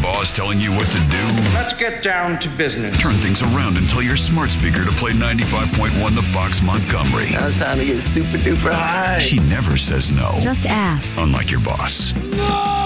boss telling you what to do? Let's get down to business. Turn things around and tell your smart speaker to play 95.1 The Fox Montgomery. Now it's time to get super duper high. She never says no. Just ask. Unlike your boss. No!